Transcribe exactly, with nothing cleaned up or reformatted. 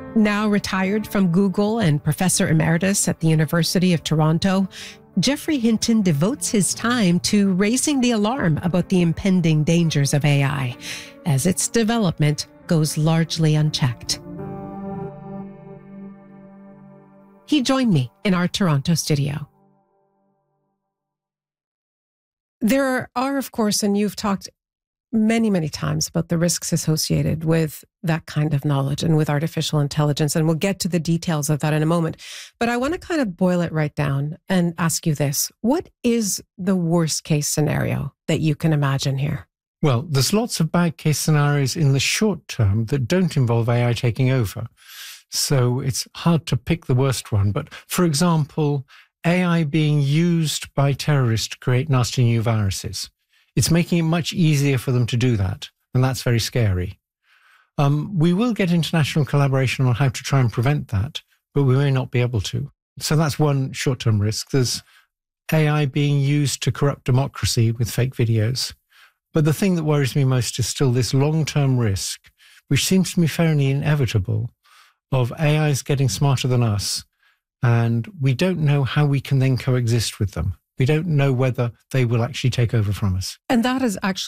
Now retired from Google and professor emeritus at the University of Toronto, Geoffrey Hinton devotes his time to raising the alarm about the impending dangers of A I, as its development goes largely unchecked. He joined me in our Toronto studio. There are, of course, and you've talked many, many times about the risks associated with that kind of knowledge and with artificial intelligence, and we'll get to the details of that in a moment. But I want to kind of boil it right down and ask you this. What is the worst case scenario that you can imagine here? Well, there's lots of bad case scenarios in the short term that don't involve A I taking over. So it's hard to pick the worst one. But for example, A I being used by terrorists to create nasty new viruses. It's making it much easier for them to do that, and that's very scary. Um, we will get international collaboration on how to try and prevent that, but we may not be able to. So that's one short-term risk. There's A I being used to corrupt democracy with fake videos. But the thing that worries me most is still this long-term risk, which seems to me fairly inevitable, of A Is getting smarter than us, and we don't know how we can then coexist with them. We don't know whether they will actually take over from us. And that is actually